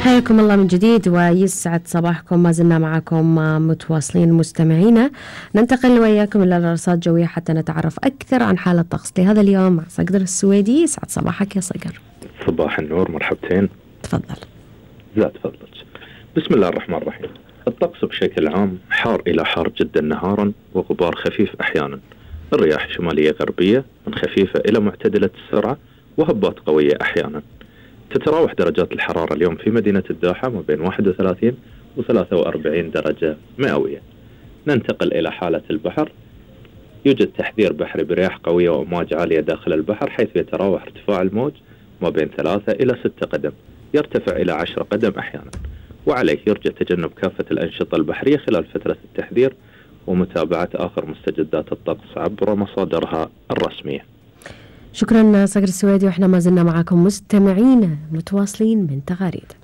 حياكم الله من جديد ويسعد صباحكم. ما زلنا معكم متواصلين مستمعينا، ننتقل وياكم إلى الأرصاد الجوية حتى نتعرف أكثر عن حالة الطقس لهذا اليوم مع صقر السويدي. يسعد صباحك يا صقر. صباح النور، مرحبتين. تفضل. لا تفضل. بسم الله الرحمن الرحيم. الطقس بشكل عام حار إلى حار جدا نهارا وغبار خفيف أحيانا. الرياح شمالية غربية من خفيفة إلى معتدلة السرعة وهبات قوية أحيانا. تتراوح درجات الحرارة اليوم في مدينة الدوحة ما بين 31 و 43 درجة مئوية. ننتقل إلى حالة البحر. يوجد تحذير بحري برياح قوية وأمواج عالية داخل البحر، حيث يتراوح ارتفاع الموج ما بين 3 إلى 6 قدم، يرتفع إلى 10 قدم أحيانا. وعليه يرجى تجنب كافة الأنشطة البحرية خلال فترة التحذير ومتابعة آخر مستجدات الطقس عبر مصادرها الرسمية. شكرا صقر السويدي، وإحنا ما زلنا معكم مستمعين متواصلين من تغاريد.